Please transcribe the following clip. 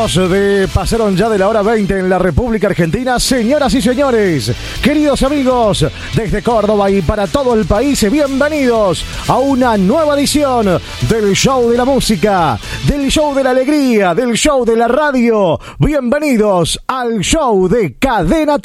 Pasaron ya de la hora 20 en la República Argentina. Señoras y señores, queridos amigos, desde Córdoba y para todo el país, bienvenidos a una nueva edición del Show de la Música, del Show de la Alegría, del Show de la Radio. Bienvenidos al Show de Cadena